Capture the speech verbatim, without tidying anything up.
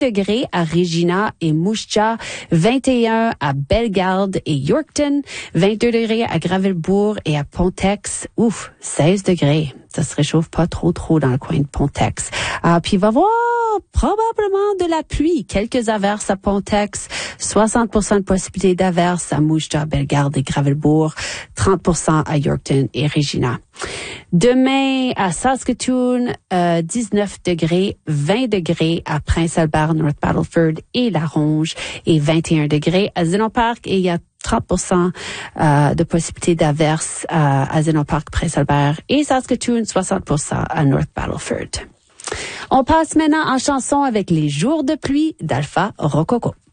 degrés à Regina et Moose Jaw, vingt et un à Bellegarde et Yorkton, vingt-deux degrés à Gravelbourg et à Pontex. Ouf, seize degrés. Ça se réchauffe pas trop trop dans le coin de Pontex. Ah, puis il va y avoir probablement de la pluie, quelques averses à Pontex, soixante pour cent de possibilité d'averses à Moose Jaw, Bellegarde et Gravelbourg, trente pour cent à Yorkton et Regina. Demain à Saskatoon, euh, dix-neuf degrés, vingt degrés à Prince-Albert, North Battleford et La Ronge et vingt et un degrés à Zinon Park et il y a trente pour cent euh, de possibilité d'averses euh, à Zinon Park, Prince-Albert et Saskatoon, soixante pour cent à North Battleford. On passe maintenant en chanson avec Les jours de pluie d'Alpha Rococo.